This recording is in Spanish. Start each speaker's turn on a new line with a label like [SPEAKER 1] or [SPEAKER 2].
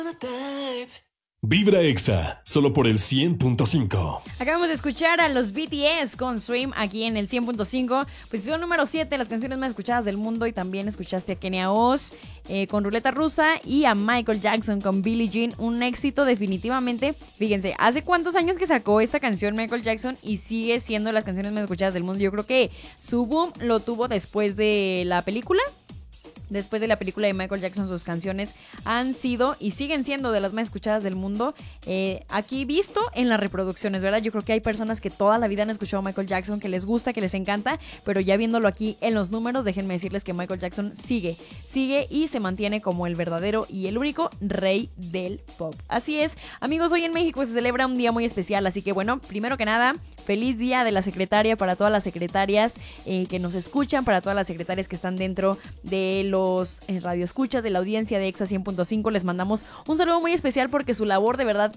[SPEAKER 1] Vibra Exa, solo por el 100.5.
[SPEAKER 2] Acabamos de escuchar a los BTS con Stream aquí en el 100.5. Posición número 7, las canciones más escuchadas del mundo. Y también escuchaste a Kenia Oz con Ruleta Rusa y a Michael Jackson con Billie Jean. Un éxito definitivamente. Fíjense, ¿hace cuántos años que sacó esta canción Michael Jackson y sigue siendo las canciones más escuchadas del mundo? Yo creo que su boom lo tuvo después de la película. Después de la película de Michael Jackson, sus canciones han sido y siguen siendo de las más escuchadas del mundo. Aquí visto en las reproducciones, ¿verdad? Yo creo que hay personas que toda la vida han escuchado a Michael Jackson, que les gusta, que les encanta, pero ya viéndolo aquí en los números, déjenme decirles que Michael Jackson sigue y se mantiene como el verdadero y el único rey del pop. Así es, amigos, hoy en México se celebra un día muy especial, así que bueno, primero que nada, feliz día de la secretaria para todas las secretarias que nos escuchan, para todas las secretarias que están dentro de los radioescuchas de la audiencia de Exa 100.5. Les mandamos un saludo muy especial porque su labor de verdad